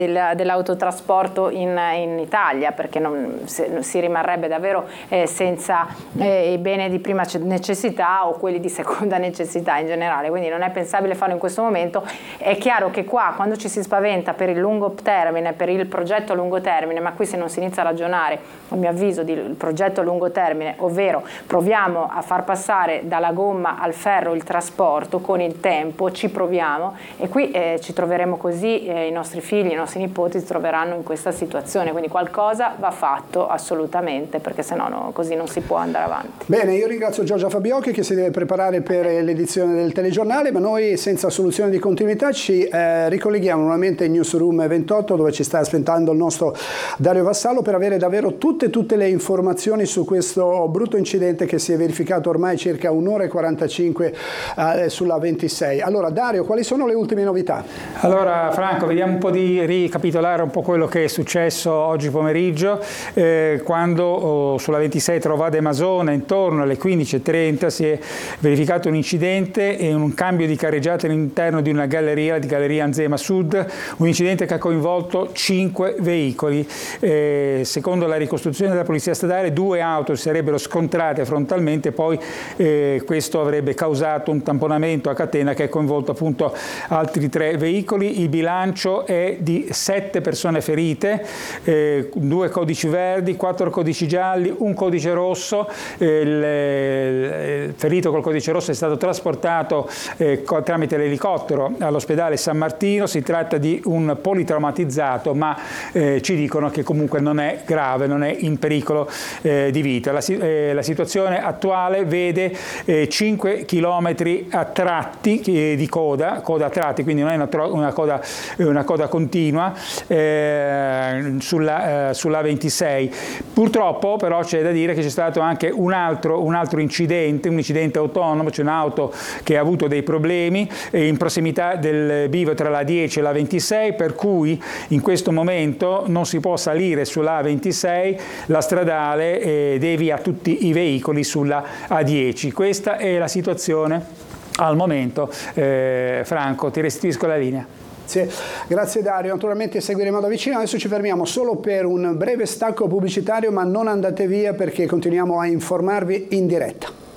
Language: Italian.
dell'autotrasporto in Italia, perché si rimarrebbe davvero senza i beni di prima necessità o quelli di seconda necessità in generale, quindi non è pensabile farlo in questo momento. È chiaro che qua, quando ci si spaventa per il lungo termine, per il progetto a lungo termine, ma qui se non si inizia a ragionare, a mio avviso, del progetto a lungo termine, ovvero proviamo a far passare dalla gomma al ferro il trasporto con il tempo, ci proviamo, e qui ci troveremo così, i nostri figli, i nostri nipoti si troveranno in questa situazione, quindi qualcosa va fatto assolutamente, perché sennò così non si può andare avanti. Bene, io ringrazio Giorgia Fabiocchi che si deve preparare per l'edizione del telegiornale, ma noi senza soluzione di continuità ci ricolleghiamo nuovamente in Newsroom 28, dove ci sta aspettando il nostro Dario Vassallo per avere davvero tutte le informazioni su questo brutto incidente che si è verificato ormai circa 1 ora e 45 sulla 26. Allora Dario, quali sono le ultime novità? Allora Franco, vediamo un po' di ricapitolare un po' quello che è successo oggi pomeriggio, quando sulla 26 Trovade Masona intorno alle 15:30 si è verificato un incidente e un cambio di carreggiata all'interno di una galleria, di Galleria Anzema Sud, un incidente che ha coinvolto 5 veicoli. Secondo la ricostruzione della Polizia Stradale 2 auto si sarebbero scontrate frontalmente, poi questo avrebbe causato un tamponamento a catena che ha coinvolto appunto altri 3 veicoli. Il bilancio è di 7 persone ferite, 2 codici verdi, 4 codici gialli, 1 codice rosso. Il ferito col codice rosso è stato trasportato tramite l'elicottero all'ospedale San Martino. Si tratta di un politraumatizzato, ma ci dicono che comunque non è grave, non è in pericolo di vita. La situazione attuale vede 5 chilometri a tratti di coda a tratti, quindi non è una coda continua sulla 26. Purtroppo però c'è da dire che c'è stato anche un altro incidente, un incidente autonomo. C'è un'auto che ha avuto dei problemi in prossimità del bivio tra la 10 e la 26, per cui in questo momento non si può salire sulla A26, la stradale devia tutti i veicoli sulla A10. Questa è la situazione al momento. Franco, ti restituisco la linea. Grazie Dario, naturalmente seguiremo da vicino. Adesso ci fermiamo solo per un breve stacco pubblicitario, ma non andate via perché continuiamo a informarvi in diretta.